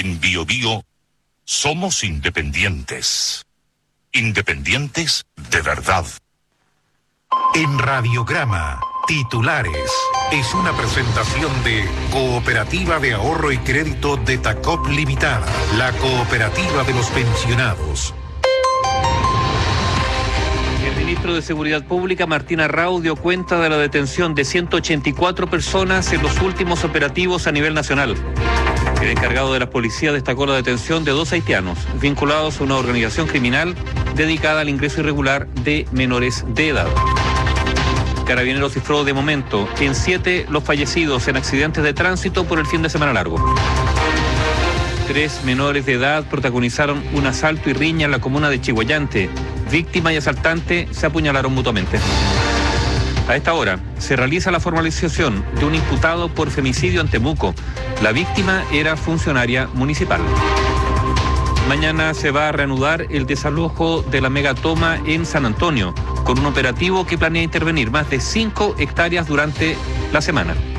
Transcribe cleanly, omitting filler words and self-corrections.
En Biobío somos independientes. Independientes de verdad. En Radiograma, titulares. Es una presentación de Cooperativa de Ahorro y Crédito de Tacop Limitada, la cooperativa de los pensionados. El ministro de Seguridad Pública, Martín Arrau, dio cuenta de la detención de 184 personas en los últimos operativos a nivel nacional. El encargado de la policía destacó la detención de 2 haitianos vinculados a una organización criminal dedicada al ingreso irregular de menores de edad. Carabineros cifró de momento en 7 los fallecidos en accidentes de tránsito por el fin de semana largo. 3 menores de edad protagonizaron un asalto y riña en la comuna de Chiguayante. Víctima y asaltante se apuñalaron mutuamente. A esta hora se realiza la formalización de un imputado por femicidio en Temuco. La víctima era funcionaria municipal. Mañana se va a reanudar el desalojo de la megatoma en San Antonio, con un operativo que planea intervenir más de 5 hectáreas durante la semana.